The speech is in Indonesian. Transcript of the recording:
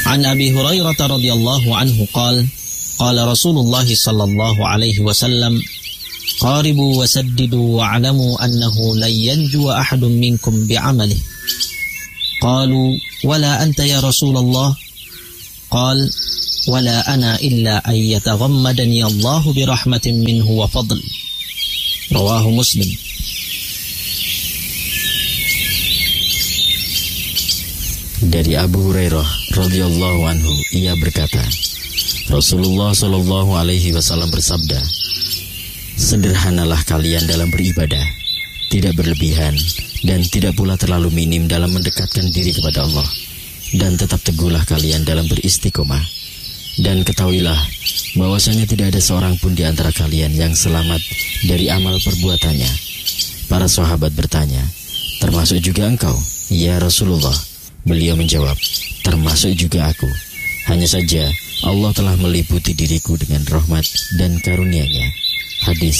An Abi Hurairah radhiyallahu anhu qala qala Rasulullah sallallahu alaihi wasallam qaribu wasaddidu wa'lamu annahu lan yanjuwa ahadun minkum bi'amalihi. Qalu wala anta ya Rasulullah? Qala wala ana illa an yataghammadani Allahu birahmatin minhu wa fadl. Rawahu Muslim. Dari Abu Hurairah radhiyallahu anhu, ia berkata, Rasulullah sallallahu alaihi wasallam bersabda, sederhanalah kalian dalam beribadah, tidak berlebihan dan tidak pula terlalu minim dalam mendekatkan diri kepada Allah, dan tetap teguhlah kalian dalam beristiqomah. Dan ketahuilah bahwasanya tidak ada seorang pun di antara kalian yang selamat dari amal perbuatannya. Para sahabat bertanya, termasuk juga engkau, ya Rasulullah? Beliau menjawab, termasuk juga aku. Hanya saja Allah telah meliputi diriku dengan rahmat dan karunia-Nya. Hadis